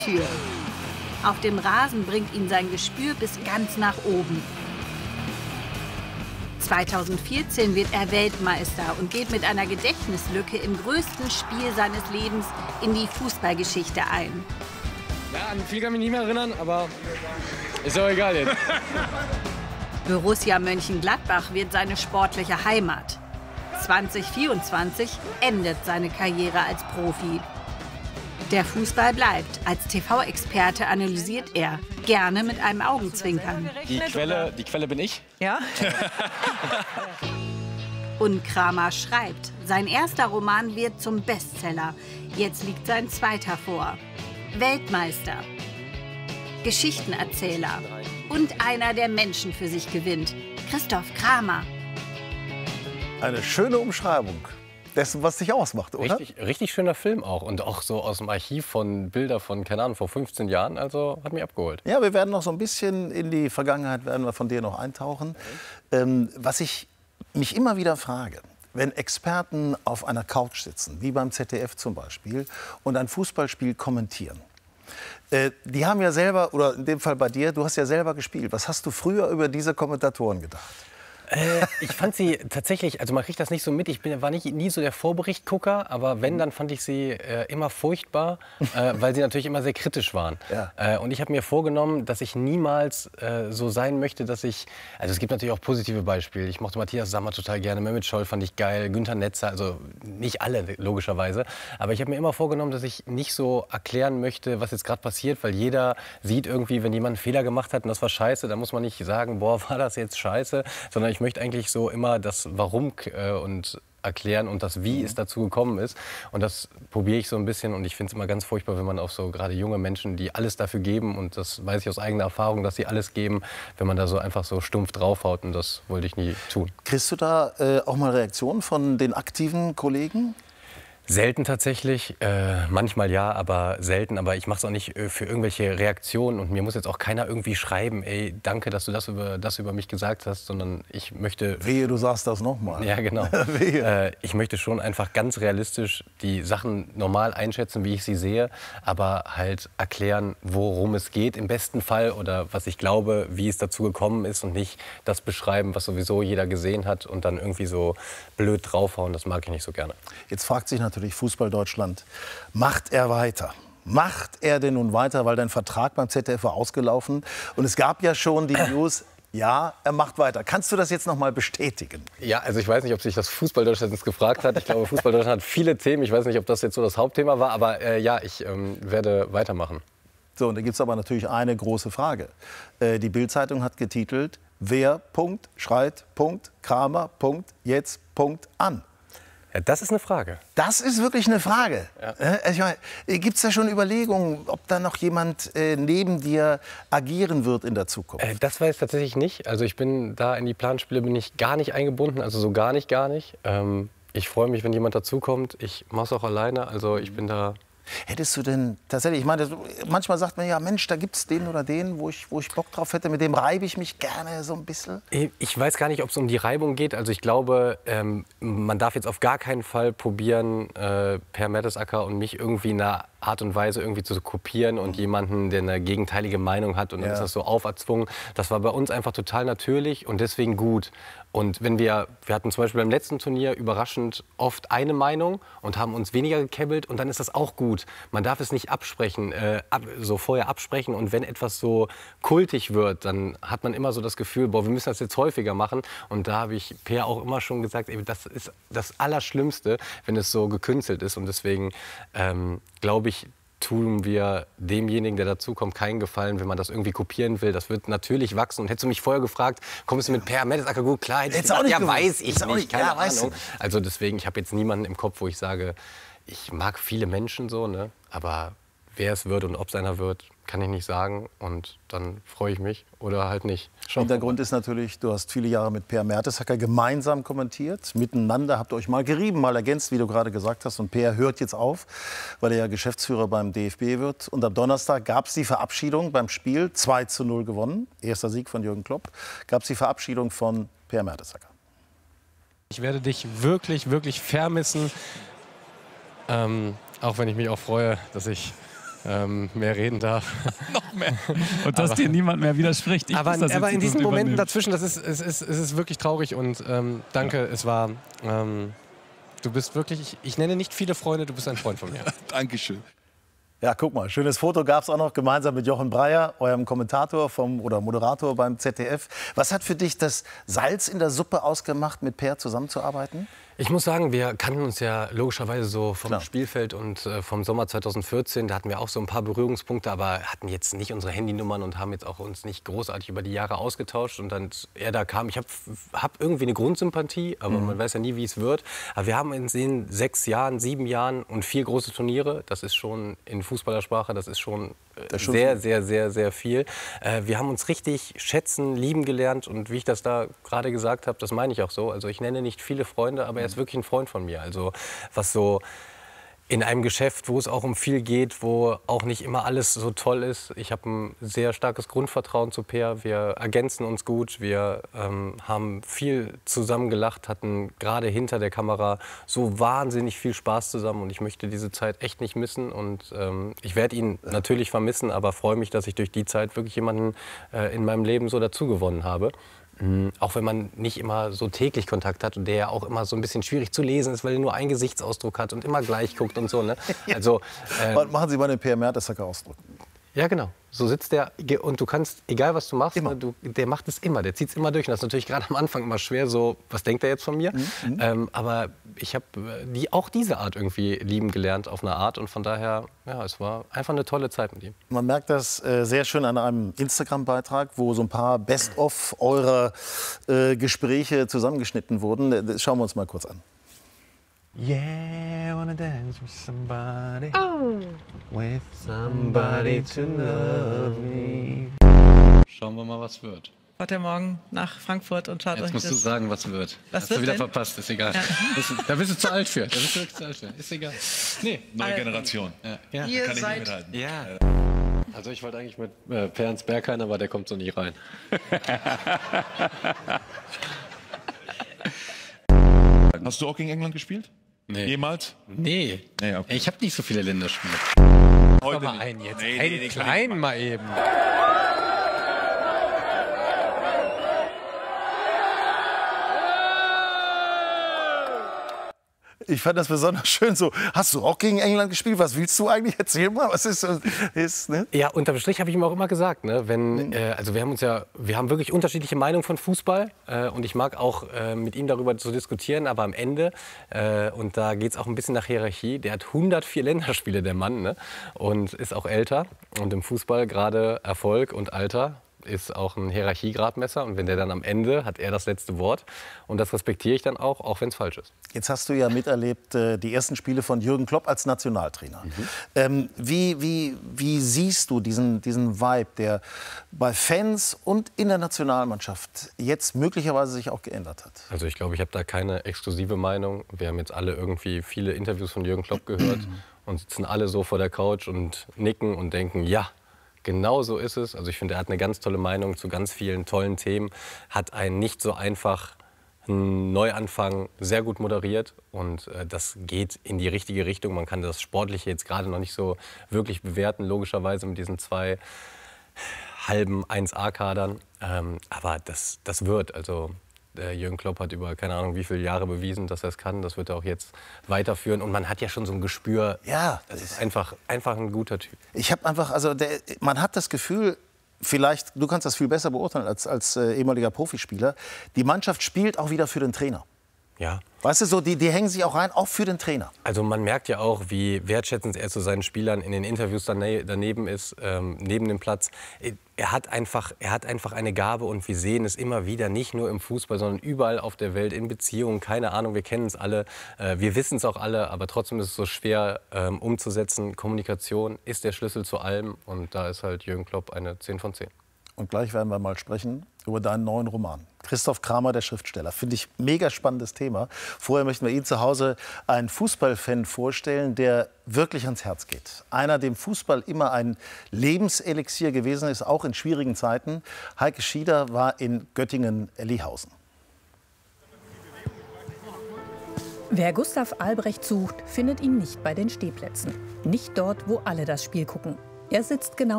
Tür. Auf dem Rasen bringt ihn sein Gespür bis ganz nach oben. 2014 wird er Weltmeister und geht mit einer Gedächtnislücke im größten Spiel seines Lebens in die Fußballgeschichte ein. Ja, an viel kann ich mich nicht mehr erinnern, aber ist auch egal jetzt. Borussia Mönchengladbach wird seine sportliche Heimat. 2024 endet seine Karriere als Profi. Der Fußball bleibt. Als TV-Experte analysiert er, gerne mit einem Augenzwinkern. Die Quelle bin ich. Ja? Und Kramer schreibt, sein erster Roman wird zum Bestseller. Jetzt liegt sein zweiter vor. Weltmeister, Geschichtenerzähler und einer, der Menschen für sich gewinnt. Christoph Kramer. Eine schöne Umschreibung dessen, was dich ausmacht, oder? Richtig schöner Film auch. Und auch so aus dem Archiv von Bilder von, keine Ahnung, vor 15 Jahren. Also hat mich abgeholt. Ja, wir werden noch so ein bisschen in die Vergangenheit, werden wir von dir noch eintauchen. Was ich mich immer wieder frage, wenn Experten auf einer Couch sitzen, wie beim ZDF zum Beispiel, und ein Fußballspiel kommentieren. Die haben ja selber, oder in dem Fall bei dir, du hast ja selber gespielt. Was hast du früher über diese Kommentatoren gedacht? Ich fand sie tatsächlich, also man kriegt das nicht so mit, war nie so der Vorberichtgucker, aber wenn, dann fand ich sie immer furchtbar, weil sie natürlich immer sehr kritisch waren. Ja. Und ich habe mir vorgenommen, dass ich niemals so sein möchte, dass ich, also es gibt natürlich auch positive Beispiele. Ich mochte Matthias Sammer total gerne, Mehmet Scholl fand ich geil, Günther Netzer, also nicht alle logischerweise. Aber ich habe mir immer vorgenommen, dass ich nicht so erklären möchte, was jetzt gerade passiert, weil jeder sieht irgendwie, wenn jemand einen Fehler gemacht hat und das war scheiße, dann muss man nicht sagen, boah, war das jetzt scheiße, sondern ich möchte eigentlich so immer das Warum und erklären und das Wie es dazu gekommen ist. Und das probiere ich so ein bisschen und ich finde es immer ganz furchtbar, wenn man auf so gerade junge Menschen, die alles dafür geben und das weiß ich aus eigener Erfahrung, dass sie alles geben, wenn man da so einfach so stumpf draufhaut und das wollte ich nie tun. Kriegst du da auch mal Reaktionen von den aktiven Kollegen? Selten tatsächlich, manchmal ja, aber selten. Aber ich mache es auch nicht für irgendwelche Reaktionen und mir muss jetzt auch keiner irgendwie schreiben, ey, danke, dass du das über mich gesagt hast, sondern ich möchte... Wehe, du sagst das nochmal. Ja, genau. Ich möchte schon einfach ganz realistisch die Sachen normal einschätzen, wie ich sie sehe, aber halt erklären, worum es geht im besten Fall oder was ich glaube, wie es dazu gekommen ist und nicht das beschreiben, was sowieso jeder gesehen hat und dann irgendwie so blöd draufhauen, das mag ich nicht so gerne. Jetzt fragt sich natürlich Fußball Deutschland, macht er weiter? Macht er denn nun weiter, weil dein Vertrag beim ZDF war ausgelaufen? Und es gab ja schon die News, ja, er macht weiter. Kannst du das jetzt noch mal bestätigen? Ja, also ich weiß nicht, ob sich das Fußball Deutschland jetzt gefragt hat. Ich glaube, Fußball Deutschland hat viele Themen. Ich weiß nicht, ob das jetzt so das Hauptthema war, aber ja, ich werde weitermachen. So, und da gibt es aber natürlich eine große Frage. Die Bild-Zeitung hat getitelt, wer, Punkt, schreit, Punkt, Kramer, Punkt, jetzt, Punkt, an. Ja, das ist eine Frage. Das ist wirklich eine Frage. Ja. Gibt es da schon Überlegungen, ob da noch jemand neben dir agieren wird in der Zukunft? Das weiß ich tatsächlich nicht. Also ich bin da in die Planspiele bin ich gar nicht eingebunden, also so gar nicht. Ich freue mich, wenn jemand dazukommt. Ich mache es auch alleine, also ich bin da... Hättest du denn tatsächlich, ich meine, manchmal sagt man ja, Mensch, da gibt es den oder den, wo ich Bock drauf hätte, mit dem reibe ich mich gerne so ein bisschen? Ich weiß gar nicht, ob es um die Reibung geht. Also ich glaube, man darf jetzt auf gar keinen Fall probieren, Per Mertesacker und mich irgendwie in einer Art und Weise irgendwie zu kopieren und jemanden, der eine gegenteilige Meinung hat und dann ist das so auferzwungen. Das war bei uns einfach total natürlich und deswegen gut. Und wenn wir hatten zum Beispiel beim letzten Turnier überraschend oft eine Meinung und haben uns weniger gekebbelt und dann ist das auch gut. Man darf es nicht absprechen, so vorher absprechen und wenn etwas so kultig wird, dann hat man immer so das Gefühl, boah, wir müssen das jetzt häufiger machen. Und da habe ich Per auch immer schon gesagt, ey, das ist das Allerschlimmste, wenn es so gekünstelt ist und deswegen glaube ich, tun wir demjenigen, der dazukommt, keinen Gefallen, wenn man das irgendwie kopieren will. Das wird natürlich wachsen. Und hättest du mich vorher gefragt, kommst du mit Per Mertesacker gut klar? Ja, weiß ich nicht, keine Ahnung. Also deswegen, ich habe jetzt niemanden im Kopf, wo ich sage, ich mag viele Menschen so, ne? Aber wer es wird und ob es einer wird, kann ich nicht sagen. Und dann freue ich mich oder halt nicht. Hintergrund ist natürlich, du hast viele Jahre mit Per Mertesacker gemeinsam kommentiert. Miteinander habt ihr euch mal gerieben, mal ergänzt, wie du gerade gesagt hast. Und Per hört jetzt auf, weil er ja Geschäftsführer beim DFB wird. Und am Donnerstag gab es die Verabschiedung beim Spiel, 2:0 gewonnen. Erster Sieg von Jürgen Klopp. Gab es die Verabschiedung von Per Mertesacker. Ich werde dich wirklich, wirklich vermissen. Auch wenn ich mich auch freue, dass ich mehr reden darf. Noch mehr. Und dass dir niemand mehr widerspricht. Aber in diesen Momenten dazwischen, es ist wirklich traurig und danke, es war... du bist wirklich, ich nenne nicht viele Freunde, du bist ein Freund von mir. Dankeschön. Ja, guck mal, schönes Foto gab es auch noch gemeinsam mit Jochen Breyer, eurem Kommentator oder Moderator beim ZDF. Was hat für dich das Salz in der Suppe ausgemacht, mit Per zusammenzuarbeiten? Ich muss sagen, wir kannten uns ja logischerweise so vom Klar. Spielfeld und vom Sommer 2014. Da hatten wir auch so ein paar Berührungspunkte, aber hatten jetzt nicht unsere Handynummern und haben jetzt auch uns nicht großartig über die Jahre ausgetauscht. Und dann er da kam, ich hab irgendwie eine Grundsympathie, aber man weiß ja nie, wie es wird. Aber wir haben in den 6 Jahren, 7 Jahren und 4 große Turniere. Das ist schon in Fußballersprache, das ist schon sehr, sehr, sehr, sehr viel. Wir haben uns richtig schätzen, lieben gelernt und wie ich das da gerade gesagt habe, das meine ich auch so. Also ich nenne nicht viele Freunde, aber er ist wirklich ein Freund von mir. Also was so in einem Geschäft, wo es auch um viel geht, wo auch nicht immer alles so toll ist. Ich habe ein sehr starkes Grundvertrauen zu Per. Wir ergänzen uns gut. Wir haben viel zusammen gelacht, hatten gerade hinter der Kamera so wahnsinnig viel Spaß zusammen. Und ich möchte diese Zeit echt nicht missen. Und ich werde ihn natürlich vermissen, aber freue mich, dass ich durch die Zeit wirklich jemanden in meinem Leben so dazugewonnen habe. Auch wenn man nicht immer so täglich Kontakt hat und der ja auch immer so ein bisschen schwierig zu lesen ist, weil er nur einen Gesichtsausdruck hat und immer gleich guckt und so. Ne? Also, Machen Sie mal den Per Mertesacker Ausdruck. ja, genau. So sitzt der und du kannst, egal was du machst, Immer. Der macht es immer, der zieht es immer durch. Und das ist natürlich gerade am Anfang immer schwer, so, was denkt er jetzt von mir? Aber ich habe auch diese Art irgendwie lieben gelernt auf eine Art und von daher, ja, es war einfach eine tolle Zeit mit ihm. Man merkt das sehr schön an einem Instagram-Beitrag, wo so ein paar Best-of eurer Gespräche zusammengeschnitten wurden. Das schauen wir uns mal kurz an. Yeah, I wanna dance with somebody. With somebody to love me. Schauen wir mal, was wird. Fahrt ihr morgen nach Frankfurt und schaut Jetzt euch musst du das... sagen, was wird. Was Hast wird du wieder denn? verpasst, ist egal. Ja. Da bist du zu alt für. Da bist du wirklich zu alt für. Ist egal. Nee. Neue Generation. Ja. Ihr Kann ich seid... nicht mithalten. Ja. Also ich wollte eigentlich mit Per ins Berghain, aber der kommt so nicht rein. Hast du auch gegen England gespielt? Nee. Jemals? Nee. Nee, okay. Ich habe nicht so viele Länderspiele. Heute mal nicht. einen jetzt. Nee, Einen nee, kleinen mal eben. Ich fand das besonders schön so. Hast du auch gegen England gespielt? Was willst du eigentlich? Erzähl mal, was ist ne? Ja, unterm Strich habe ich ihm auch immer gesagt, ne, wenn, also wir haben wirklich unterschiedliche Meinungen von Fußball und ich mag auch mit ihm darüber zu diskutieren, aber am Ende, und da geht es auch ein bisschen nach Hierarchie, der hat 104 Länderspiele, der Mann, ne, und ist auch älter und im Fußball gerade Erfolg und Alter ist auch ein Hierarchiegradmesser und wenn der dann am Ende hat er das letzte Wort und das respektiere ich dann auch wenn es falsch ist. Jetzt hast du ja miterlebt die ersten Spiele von Jürgen Klopp als Nationaltrainer. Wie siehst du diesen Vibe, der bei Fans und in der Nationalmannschaft jetzt möglicherweise sich auch geändert hat? Also ich glaube, ich habe da keine exklusive Meinung. Wir haben jetzt alle irgendwie viele Interviews von Jürgen Klopp gehört und sitzen alle so vor der Couch und nicken und denken, ja, genau so ist es. Also ich finde, er hat eine ganz tolle Meinung zu ganz vielen tollen Themen, hat einen nicht so einfach Neuanfang sehr gut moderiert und das geht in die richtige Richtung. Man kann das Sportliche jetzt gerade noch nicht so wirklich bewerten, logischerweise mit diesen 2 halben 1A-Kadern, aber das wird, also Jürgen Klopp hat über keine Ahnung wie viele Jahre bewiesen, dass er es kann. Das wird er auch jetzt weiterführen. Und man hat ja schon so ein Gespür. Ja, das ist einfach ein guter Typ. Ich habe einfach, also man hat das Gefühl, vielleicht, du kannst das viel besser beurteilen als ehemaliger Profispieler, die Mannschaft spielt auch wieder für den Trainer. Ja. Weißt du, so, die hängen sich auch rein, auch für den Trainer. Also man merkt ja auch, wie wertschätzend er zu seinen Spielern in den Interviews daneben ist, neben dem Platz. Er hat einfach eine Gabe und wir sehen es immer wieder, nicht nur im Fußball, sondern überall auf der Welt, in Beziehungen, keine Ahnung, wir kennen es alle, wir wissen es auch alle, aber trotzdem ist es so schwer umzusetzen. Kommunikation ist der Schlüssel zu allem und da ist halt Jürgen Klopp eine 10 von 10. Und gleich werden wir mal sprechen über deinen neuen Roman. Christoph Kramer, der Schriftsteller. Finde ich mega spannendes Thema. Vorher möchten wir Ihnen zu Hause einen Fußballfan vorstellen, der wirklich ans Herz geht. Einer, dem Fußball immer ein Lebenselixier gewesen ist, auch in schwierigen Zeiten. Heike Schieder war in Göttingen-Ellihausen. Wer Gustav Albrecht sucht, findet ihn nicht bei den Stehplätzen. Nicht dort, wo alle das Spiel gucken. Er sitzt genau